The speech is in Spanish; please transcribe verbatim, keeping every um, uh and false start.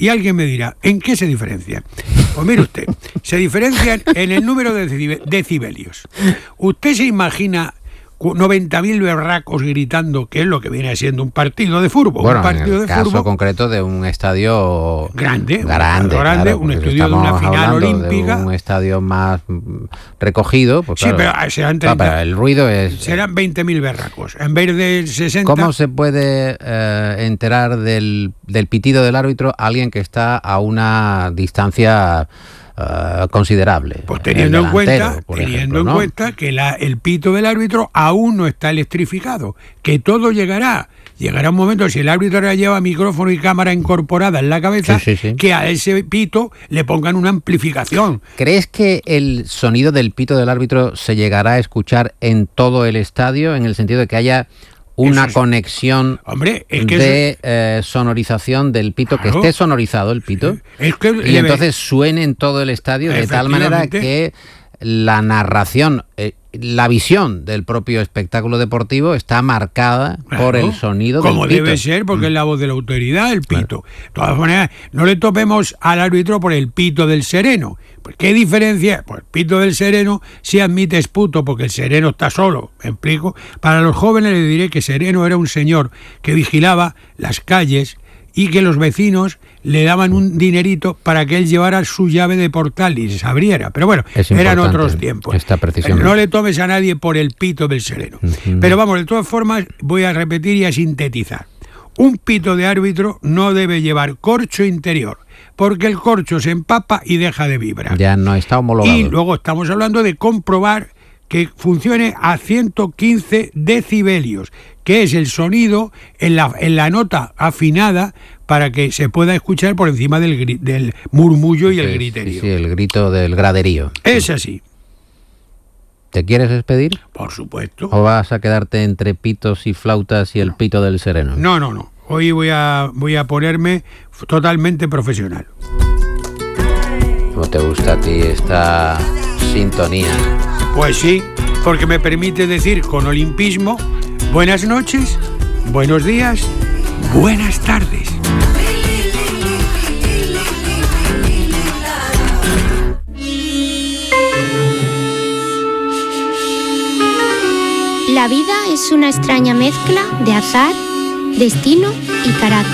Y alguien me dirá, ¿en qué se diferencian? Pues mire usted, se diferencian en el número de decibelios. Usted se imagina noventa mil berracos gritando, que es lo que viene siendo un partido de fútbol. Bueno, un partido en el de caso fútbol concreto de un estadio grande, grande, un, grande, claro, un estudio de una final olímpica. De un estadio más recogido. Pues sí, claro, pero serán treinta, pero el ruido es... serán veinte mil berracos, en vez de sesenta. ¿Cómo se puede eh, enterar del, del pitido del árbitro alguien que está a una distancia... Uh, considerable? Pues teniendo en cuenta, por teniendo ejemplo, en ¿no? cuenta que la, el pito del árbitro aún no está electrificado, que todo llegará. Llegará un momento, si el árbitro ahora lleva micrófono y cámara incorporada en la cabeza, sí, sí, sí. que a ese pito le pongan una amplificación. ¿Crees que el sonido del pito del árbitro se llegará a escuchar en todo el estadio, en el sentido de que haya una es, conexión hombre, es que de eso, eh, sonorización del pito, claro, que esté sonorizado el pito, es que y entonces suene en todo el estadio de tal manera que la narración, eh, la visión del propio espectáculo deportivo está marcada, claro, por el sonido del pito. Como debe ser, porque mm. es la voz de la autoridad, el pito. Claro. De todas maneras, no le topemos al árbitro por el pito del sereno. Pues, ¿qué diferencia? Pues el pito del sereno si admites puto, porque el sereno está solo, ¿me explico? Para los jóvenes les diré que sereno era un señor que vigilaba las calles y que los vecinos le daban un dinerito para que él llevara su llave de portal y se abriera. Pero bueno, eran otros tiempos. Esta precisión. No le tomes a nadie por el pito del sereno. Uh-huh. Pero vamos, de todas formas, voy a repetir y a sintetizar. Un pito de árbitro no debe llevar corcho interior, porque el corcho se empapa y deja de vibrar. Ya no está homologado. Y luego estamos hablando de comprobar que funcione a ciento quince decibelios, que es el sonido en la, en la nota afinada para que se pueda escuchar por encima del, del murmullo y sí, el griterío. Sí, sí, el grito del graderío. Es así. ¿Te quieres despedir? Por supuesto. ¿O vas a quedarte entre pitos y flautas y el pito del sereno? No, no, no. Hoy voy a, voy a ponerme totalmente profesional. ¿Cómo te gusta a ti esta sintonía? Pues sí, porque me permite decir con olimpismo buenas noches, buenos días, buenas tardes. La vida es una extraña mezcla de azar, destino y carácter.